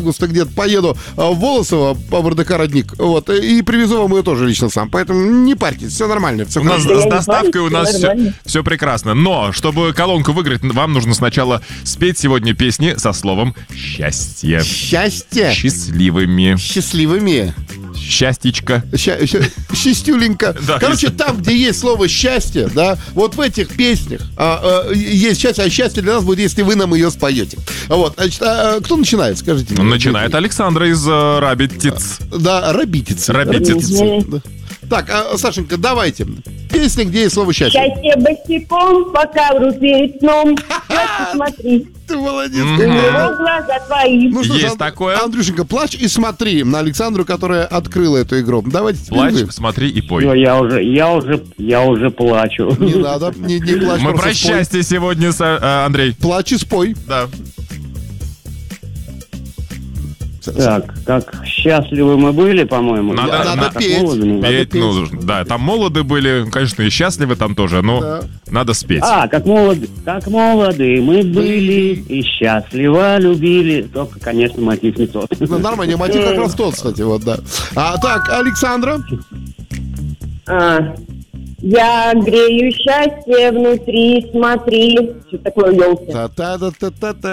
августа где-то поеду в Волосово по РДК «Родник», вот, и привезу вам ее тоже лично сам. Поэтому не парьтесь, все нормально. Все у нас хорошо. с доставкой у нас все прекрасно. Но, чтобы колонку выиграть, вам нужно сначала спеть сегодня песни со словом «счастье». Счастье? Счастливыми. Счастливыми. Счастьечко. Счастюленько. Да, короче, там, где есть слово «счастье», да, вот в этих песнях есть счастье, а счастье для нас будет, если вы нам ее споете. Вот, значит, кто начинает, скажите мне? Начинает Александра из Рабитиц. Да, Рабитиц. Да. Так, Сашенька, давайте. Песня, где есть слово «счастье». Счастье босиком, по ковру перед сном. Смотри. Ты молодец. У него глаза твои. Ну, слушай, Есть такое. Андрюшенька, плачь и смотри на Александру, которая открыла эту игру. Давайте теперь Плачь, вы. смотри и пой. Все, я уже плачу. Не надо, не плачь. Мы просто про спой. счастье сегодня, Андрей. Плачь и спой. Да. Так, как счастливы мы были, по-моему. Надо Как петь. молоды. Петь нужно. Да, там молоды были, конечно, и счастливы там тоже, но Да. надо спеть. Как молоды мы были и счастливо любили. Только, конечно, мотив не тот. Ну, нормально, мотив как раз тот, кстати, вот, да. Так, Александра. Я грею счастье внутри, смотри. Что такое, елки? Та-та-та-та-та.